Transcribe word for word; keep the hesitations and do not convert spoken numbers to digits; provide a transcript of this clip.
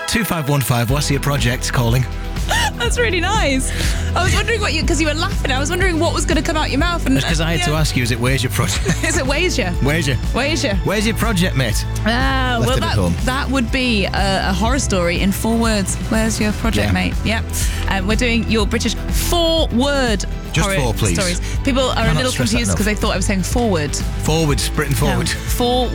two five one five, what's your project calling? That's really nice. I was wondering what you, because you were laughing, I was wondering what was going to come out your mouth. And That's because I had yeah. to ask you, is it where's your project? Is it where's your? Where's your? Where's your? Where's your project, mate? Ah, Left well, it at that, home. that would be a, a horror story in four words. Where's your project, Yeah. mate? Yep. Um, we're doing your British four-word Just horror four, please. stories. People are Cannot a little stress that confused enough. because they thought I was saying forward. Forwards, Britain forward. No, four